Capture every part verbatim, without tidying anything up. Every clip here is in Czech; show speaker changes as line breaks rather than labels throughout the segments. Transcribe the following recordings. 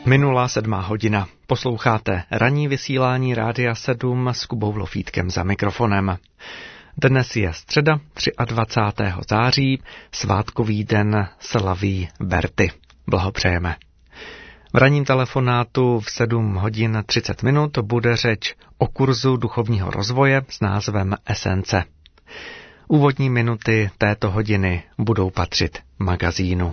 Minulá sedmá hodina. Posloucháte ranní vysílání Rádia sedm s Kubou Lofítkem za mikrofonem. Dnes je středa dvacátého třetího září, svátkový den slaví Berty. Blahopřejeme. V ranním telefonátu v sedm hodin třicet minut bude řeč o kurzu duchovního rozvoje s názvem Esence. Úvodní minuty této hodiny budou patřit magazínu.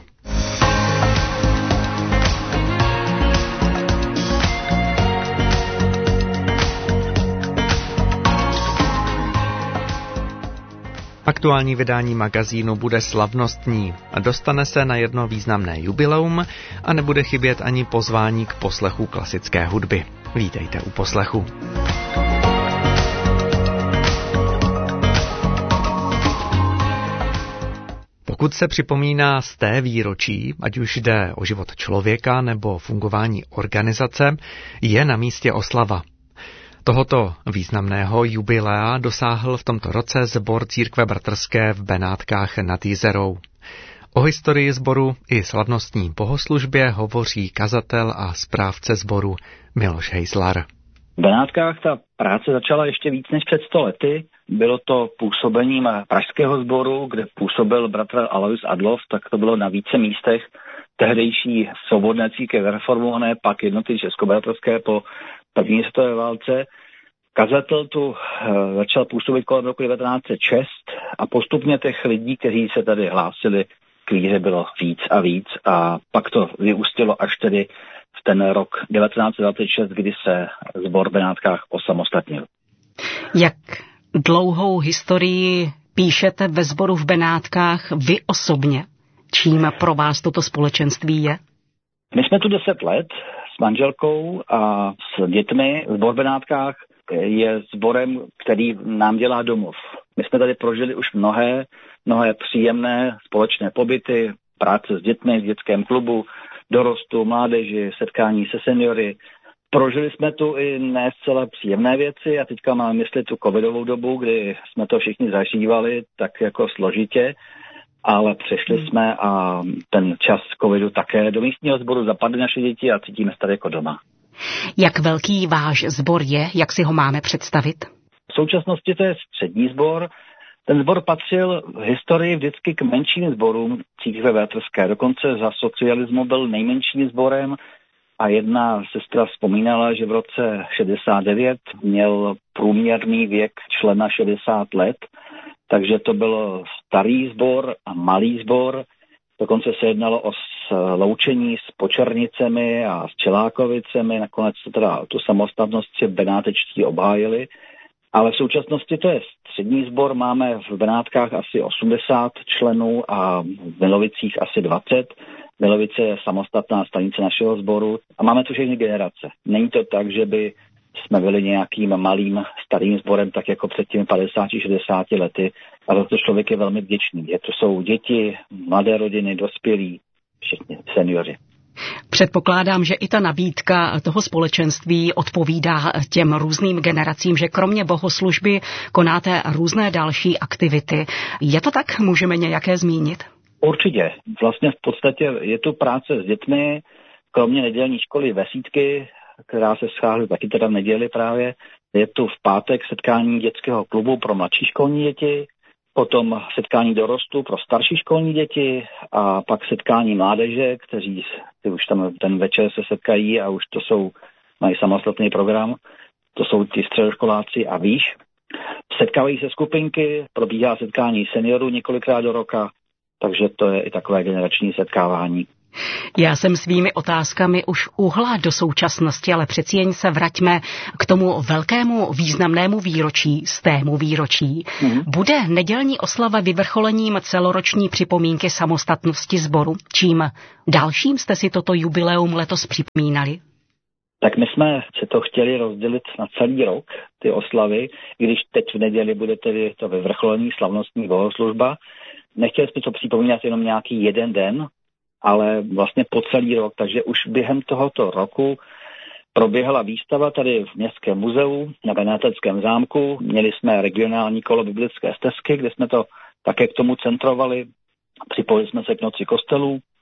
Aktuální vydání magazínu bude slavnostní a dostane se na jedno významné jubileum a nebude chybět ani pozvání k poslechu klasické hudby. Vítejte u poslechu. Pokud se připomíná sté výročí, ať už jde o život člověka nebo fungování organizace, je na místě oslava. Tohoto významného jubilea dosáhl v tomto roce sbor Církve bratrské v Benátkách nad Jizerou. O historii sboru i slavnostní bohoslužbě hovoří kazatel a správce sboru Miloš Hejzlar.
V Benátkách ta práce začala ještě víc než před sto lety. Bylo to působením pražského sboru, kde působil bratr Alois Adloff, tak to bylo na více místech. Tehdejší svobodné církve reformované, pak jednoty českobratrské po první světové válce. Kazatel tu uh, začal působit kolem roku devatenáct set šest a postupně těch lidí, kteří se tady hlásili k víře, bylo víc a víc a pak to vyústilo až tedy v ten rok devatenáct set dvacet šest, kdy se sbor v Benátkách osamostatnil. Jak dlouhou historii píšete ve sboru v Benátkách vy osobně? Čím pro vás toto společenství je? My jsme tu deset let s manželkou a s dětmi. Sbor v Benátkách je sborem, který nám dělá domov. My jsme tady prožili už mnohé, mnohé příjemné společné pobyty, práce s dětmi v dětském klubu, dorostu, mládeži, setkání se seniory. Prožili jsme tu i ne zcela příjemné věci a teďka mám mysli tu covidovou dobu, kdy jsme to všichni zažívali tak jako složitě, ale přešli jsme a ten čas covidu také do místního sboru zapadly naše děti a cítíme se tady jako doma. Jak velký váš sbor je, jak si ho máme představit? V současnosti to je střední sbor. Ten sbor patřil v historii vždycky k menším sborům církve bratrské. Dokonce za socialismu byl nejmenším sborem a jedna sestra vzpomínala, že v roce šedesát devět měl průměrný věk člena šedesát let, takže to byl starý sbor a malý sbor. Dokonce se jednalo o sloučení s Počernicemi a s Čelákovicemi. Nakonec to teda tu samostatnost si benátečtí obhájili. Ale v současnosti to je střední sbor. Máme v Benátkách asi osmdesát členů a v Milovicích asi dvacet. Milovice je samostatná stanice našeho sboru a máme tu všechny generace. Není to tak, že by jsme byli nějakým malým starým sborem, tak jako před těmi padesáti šedesáti lety, ale to člověk je velmi vděčný. Je to jsou děti, mladé rodiny, dospělí, všichni seniori. Předpokládám, že i ta nabídka toho společenství odpovídá těm různým generacím, že kromě bohoslužby konáte různé další aktivity. Je to tak? Můžeme nějaké zmínit? Určitě. Vlastně v podstatě je tu práce s dětmi, kromě nedělní školy Vesítky, která se schází taky teda v neděli právě. Je tu v pátek setkání dětského klubu pro mladší školní děti, potom setkání dorostu pro starší školní děti a pak setkání mládeže, kteří ty už tam ten večer se setkají a už to jsou, mají samostatný program. To jsou ti středoškoláci a výš. Setkávají se skupinky, probíhá setkání seniorů několikrát do roka, takže to je i takové generační setkávání. Já jsem svými otázkami už uhla do současnosti, ale přeci jen se vraťme k tomu velkému významnému výročí, stému výročí. Mm. Bude nedělní oslava vyvrcholením celoroční připomínky samostatnosti sboru? Čím dalším jste si toto jubileum letos připomínali? Tak my jsme se to chtěli rozdělit na celý rok, ty oslavy, když teď v neděli bude tedy to vyvrcholení slavnostní bohoslužba. Nechtěli jsme to připomínat jenom nějaký jeden den, ale vlastně po celý rok, takže už během tohoto roku proběhla výstava tady v Městském muzeu na Benáteckém zámku. Měli jsme regionální kolo biblické stezky, kde jsme to také k tomu centrovali. Připojili jsme se k noci kostelů.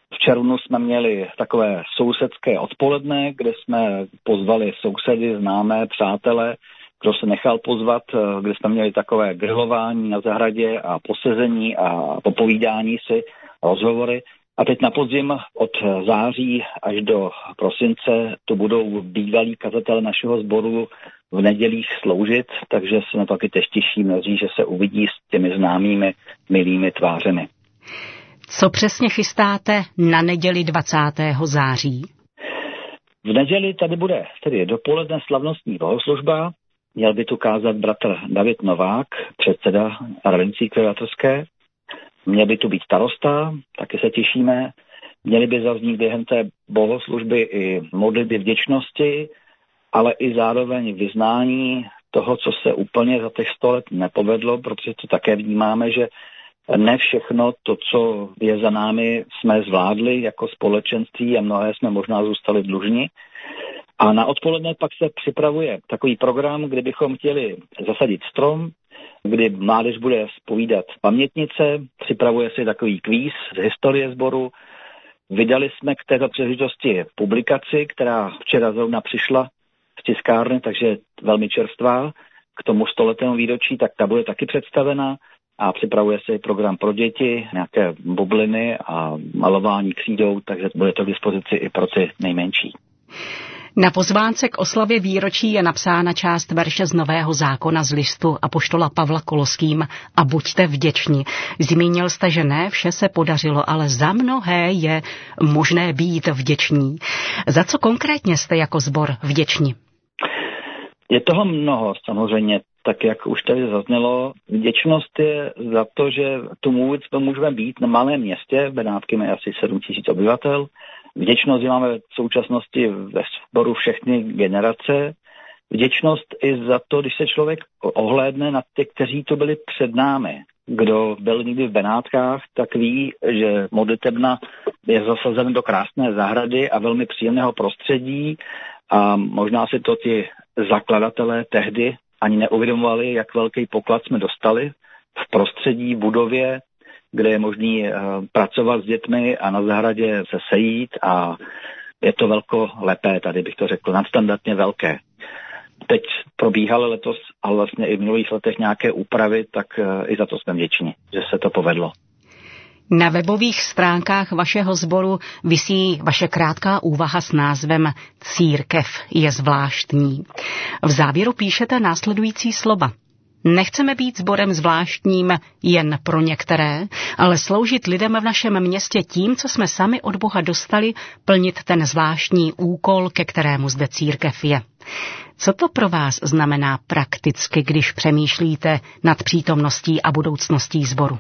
V červnu jsme měli takové sousedské odpoledne, kde jsme pozvali sousedy, známé, přátele, kdo se nechal pozvat, kde jsme měli takové grilování na zahradě a posezení a popovídání si, rozhovory. A teď na podzim od září až do prosince to budou bývalí kazatelé našeho sboru v nedělích sloužit, takže se na to taky tež těší mnozí, že se uvidí s těmi známými, milými tvářemi.
Co přesně chystáte na neděli dvacátého září?
V neděli tady bude tedy dopoledne slavnostní bohoslužba. Měl by tu kázat bratr David Novák, předseda Rady církve bratrské. Měl by tu být starosta, taky se těšíme. Měly by zaznít během té bohoslužby i modlitby vděčnosti, ale i zároveň vyznání toho, co se úplně za těch sto let nepovedlo, protože to také vnímáme, že ne všechno to, co je za námi, jsme zvládli jako společenství a mnohé jsme možná zůstali dlužni. A na odpoledne pak se připravuje takový program, kde bychom chtěli zasadit strom, kdy mládež bude zpovídat pamětnice, připravuje si takový kvíz z historie sboru. Vydali jsme k této příležitosti publikaci, která včera zrovna přišla z tiskárny, takže velmi čerstvá. K tomu stoletému výročí, tak ta bude taky představena a připravuje se program pro děti, nějaké bubliny a malování křídou, takže bude to k dispozici i pro ty nejmenší.
Na pozvánce k oslavě výročí je napsána část verše z Nového zákona z listu apoštola Pavla Koloským a buďte vděční. Zmínil jste, že ne vše se podařilo, ale za mnohé je možné být vděční. Za co konkrétně jste jako sbor vděční?
Je toho mnoho samozřejmě, tak jak už tady zaznělo. Vděčnost je za to, že tu můžeme být na malém městě, v Benátky mají asi sedm tisíc obyvatel. Vděčnost máme v současnosti ve sboru všechny generace. Vděčnost i za to, když se člověk ohlédne na ty, kteří to byli před námi. Kdo byl někdy v Benátkách, tak ví, že modlitebna je zasazena do krásné zahrady a velmi příjemného prostředí a možná si to ti zakladatelé tehdy ani neuvědomovali, jak velký poklad jsme dostali v prostředí, budově, kde je možný pracovat s dětmi a na zahradě se sejít a je to velkolepé, tady bych to řekl, nadstandardně velké. Teď probíhaly letos, ale vlastně i v minulých letech nějaké úpravy, tak i za to jsme vděční, že se to povedlo.
Na webových stránkách vašeho sboru visí vaše krátká úvaha s názvem Církev je zvláštní. V závěru píšete následující slova. Nechceme být sborem zvláštním jen pro některé, ale sloužit lidem v našem městě tím, co jsme sami od Boha dostali, plnit ten zvláštní úkol, ke kterému zde církev je. Co to pro vás znamená prakticky, když přemýšlíte nad přítomností a budoucností sboru?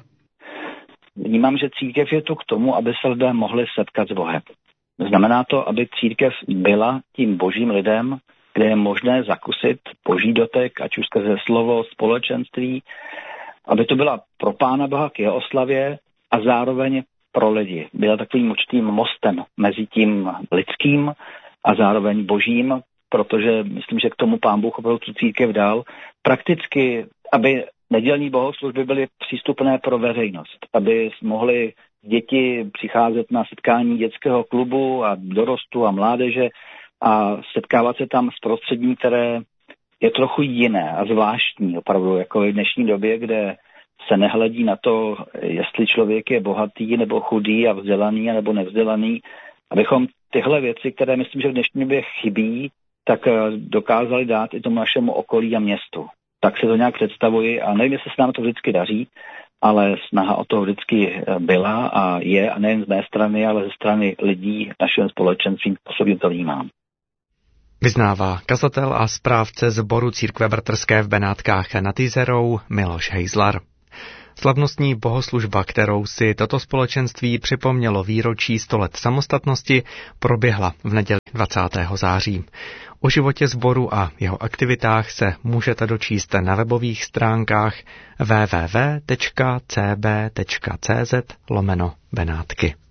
Vnímám, že církev je tu k tomu, aby se lidé mohli setkat s Bohem. Znamená to, aby církev byla tím božím lidem, kde je možné zakusit boží dotek, ať už skrze slovo, společenství, aby to byla pro Pána Boha k jeho oslavě a zároveň pro lidi. Byla takovým určitým mostem mezi tím lidským a zároveň božím, protože myslím, že k tomu Pán Bůh opravdu tu církev dal. Prakticky, aby nedělní bohoslužby byly přístupné pro veřejnost, aby mohly děti přicházet na setkání dětského klubu a dorostu a mládeže a setkávat se tam s prostředím, které je trochu jiné a zvláštní, opravdu jako v dnešní době, kde se nehledí na to, jestli člověk je bohatý nebo chudý a vzdělaný nebo nevzdělaný, abychom tyhle věci, které myslím, že v dnešní době chybí, tak dokázali dát i tomu našemu okolí a městu. Tak se to nějak představuji a nevím, jestli se nám to vždycky daří, ale snaha o to vždycky byla a je, a nejen z mé strany, ale ze strany lidí našeho společenství, osobně to vnímám.
Vyznává kazatel a správce sboru církve bratrské v Benátkách nad Jizerou Miloš Hejzlar. Slavnostní bohoslužba, kterou si toto společenství připomnělo výročí sto let samostatnosti, proběhla v neděli dvacátého září. O životě sboru a jeho aktivitách se můžete dočíst na webových stránkách w w w tečka c b tečka c z lomeno Benátky.